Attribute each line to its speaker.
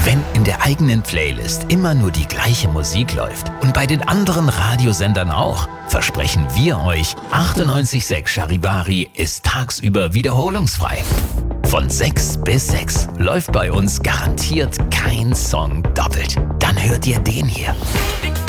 Speaker 1: Wenn in der eigenen Playlist immer nur die gleiche Musik läuft und bei den anderen Radiosendern auch, versprechen wir euch, 98.6 Charivari ist tagsüber wiederholungsfrei. Von 6 bis 6 läuft bei uns garantiert kein Song doppelt. Dann hört ihr den hier.